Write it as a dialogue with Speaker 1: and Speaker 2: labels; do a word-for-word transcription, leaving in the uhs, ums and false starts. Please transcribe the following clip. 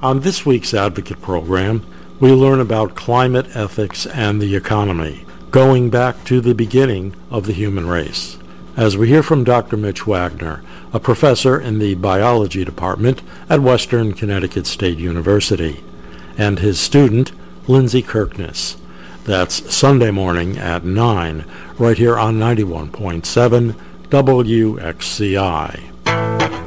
Speaker 1: On this week's Advocate program, we learn about climate ethics and the economy, going back to the beginning of the human race, as we hear from Doctor Mitch Wagner, a professor in the biology department at Western Connecticut State University, and his student, Lindsay Kirkness. That's Sunday morning at nine, right here on ninety-one point seven W X C I.